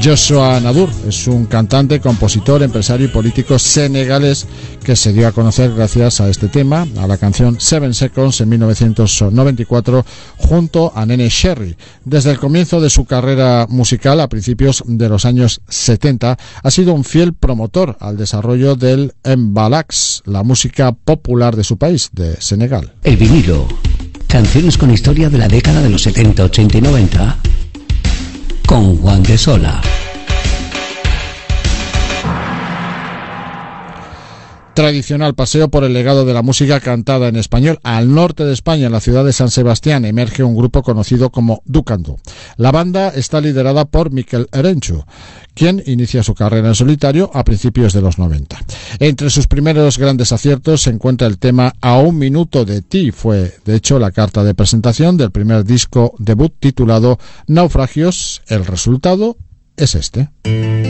Joshua Nadur es un cantante, compositor, empresario y político senegalés que se dio a conocer gracias a este tema, a la canción 7 Seconds en 1994, junto a Nene Cherry. Desde el comienzo de su carrera musical, a principios de los años 70, ha sido un fiel promotor al desarrollo del mbalax, la música popular de su país, de Senegal. El vinilo. Canciones con historia de la década de los 70, 80 y 90. Con Juan de Sola. Tradicional paseo por el legado de la música cantada en español. Al norte de España, en la ciudad de San Sebastián, emerge un grupo conocido como Ducando. La banda está liderada por Mikel Erenchu, quien inicia su carrera en solitario a principios de los 90. Entre sus primeros grandes aciertos se encuentra el tema A un minuto de ti. Fue, de hecho, la carta de presentación del primer disco debut titulado Naufragios. El resultado es este.